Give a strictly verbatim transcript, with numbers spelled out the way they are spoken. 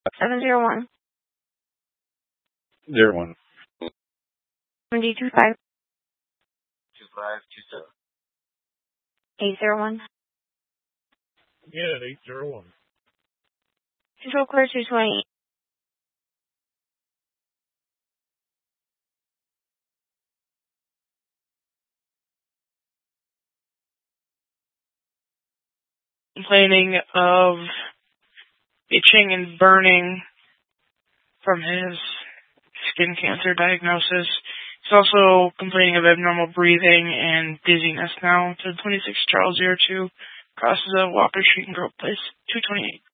seven zero one. Zero one. Seventy two five. Two five two seven. Eight zero one. Yeah, eight zero one. Control clear two twenty. Complaining of itching and burning from his skin cancer diagnosis. He's also complaining of abnormal breathing and dizziness now to twenty-six Charles zero two, crosses of Walker Street in Grove Place, two twenty-eight.